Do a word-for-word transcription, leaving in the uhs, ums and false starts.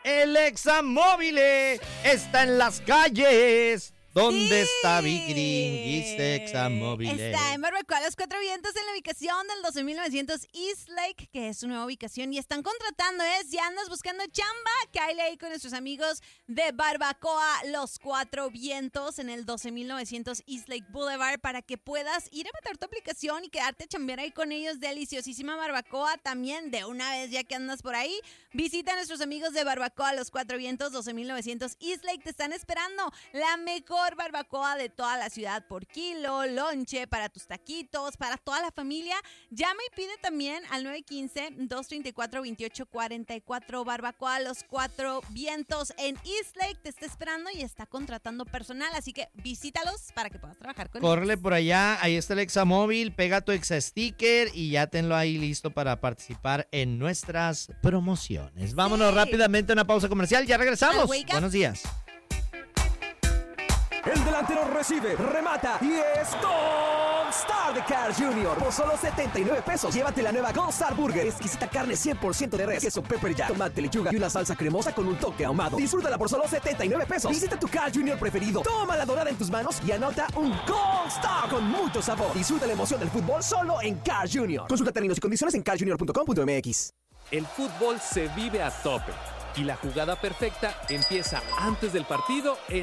El Examóvil está en las calles. ¿Dónde Sí. está Big Green Examóvil? Está en Barbacoa Los Cuatro Vientos, en la ubicación del doce mil novecientos East Lake, que es su nueva ubicación, y están contratando, ¿eh? Si andas buscando chamba, cáele ahí con nuestros amigos de Barbacoa Los Cuatro Vientos en el doce mil novecientos East Lake Boulevard para que puedas ir a meter tu aplicación y quedarte a chambear ahí con ellos. Deliciosísima barbacoa también de una vez, ya que andas por ahí. Visita a nuestros amigos de Barbacoa Los Cuatro Vientos, doce mil novecientos East Lake. Te están esperando. La mejor barbacoa de toda la ciudad por kilo, lonche para tus taquitos, para toda la familia. Llama y pide también al nueve uno cinco, dos tres cuatro, dos ocho cuatro cuatro. Barbacoa Los Cuatro Vientos en East Lake te está esperando y está contratando personal, así que visítalos para que puedas trabajar con Córrele ellos. por allá, ahí está el Examóvil, pega tu exa sticker y ya tenlo ahí listo para participar en nuestras promociones. Vámonos Sí. rápidamente a una pausa comercial, ya regresamos. Al wake up. Buenos días. El delantero recibe, remata y es Gold Star de Carl junior Por solo setenta y nueve pesos, llévate la nueva Gold Star Burger. Exquisita carne cien por ciento de res, queso pepper jack, tomate, lechuga y una salsa cremosa con un toque ahumado. Disfrútala por solo setenta y nueve pesos. Visita tu Carl junior preferido, toma la dorada en tus manos y anota un Gold Star con mucho sabor. Disfruta la emoción del fútbol solo en Carl junior Consulta términos y condiciones en carl junior punto com punto m x. El fútbol se vive a tope y la jugada perfecta empieza antes del partido en